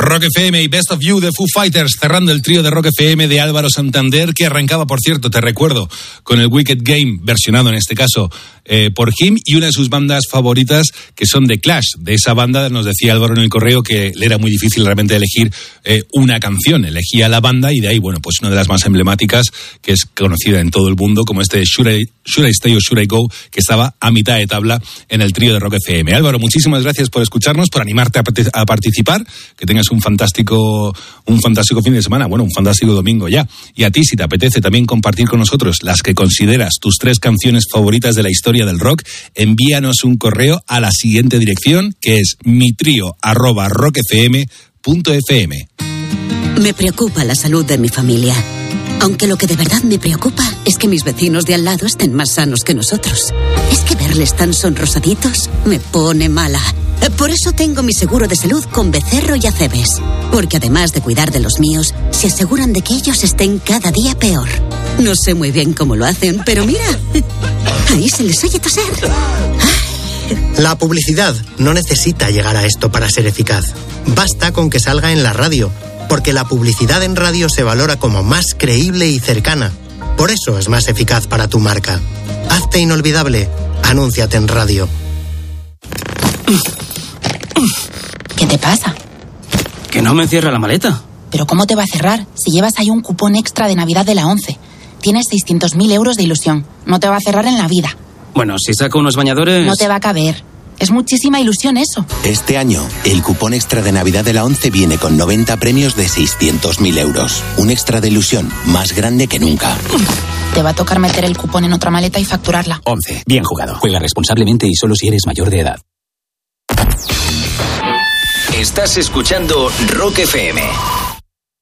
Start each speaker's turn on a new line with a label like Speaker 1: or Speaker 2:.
Speaker 1: Rock FM y Best of You de Foo Fighters, cerrando el trío de Rock FM de Álvaro Santander, que arrancaba, por cierto, te recuerdo, con el Wicked Game, versionado en este caso por Him, y una de sus bandas favoritas, que son The Clash. De esa banda nos decía Álvaro en el correo que le era muy difícil realmente elegir una canción. Elegía la banda y de ahí, bueno, pues una de las más emblemáticas, que es conocida en todo el mundo como este Should I Stay or Should I Go, que estaba a mitad de tabla en el trío de Rock FM. Álvaro, muchísimas gracias por escucharnos, por animarte a participar, que tengas un fantástico fin de semana, bueno, un fantástico domingo ya. Y a ti, si te apetece también compartir con nosotros las que consideras tus 3 canciones favoritas de la historia del rock, envíanos un correo a la siguiente dirección, que es mitrio@rockfm.fm.
Speaker 2: Me preocupa la salud de mi familia. Aunque lo que de verdad me preocupa es que mis vecinos de al lado estén más sanos que nosotros. Es que verles tan sonrosaditos me pone mala. Por eso tengo mi seguro de salud con Becerro y Acebes. Porque además de cuidar de los míos, se aseguran de que ellos estén cada día peor. No sé muy bien cómo lo hacen, pero mira, ahí se les oye toser.
Speaker 3: La publicidad no necesita llegar a esto para ser eficaz. Basta con que salga en la radio, porque la publicidad en radio se valora como más creíble y cercana. Por eso es más eficaz para tu marca. Hazte inolvidable. Anúnciate en radio.
Speaker 4: ¿Qué te pasa?
Speaker 5: Que no me cierra la maleta.
Speaker 4: ¿Pero cómo te va a cerrar si llevas ahí un cupón extra de Navidad de la 11? Tienes 600.000 euros de ilusión. No te va a cerrar en la vida.
Speaker 5: Bueno, si saco unos bañadores...
Speaker 4: No te va a caber. Es muchísima ilusión eso.
Speaker 6: Este año, el cupón extra de Navidad de la 11 viene con 90 premios de 600.000 euros. Un extra de ilusión más grande que nunca.
Speaker 4: Te va a tocar meter el cupón en otra maleta y facturarla.
Speaker 7: 11. Bien jugado. Juega responsablemente y solo si eres mayor de edad.
Speaker 8: Estás escuchando Rock FM.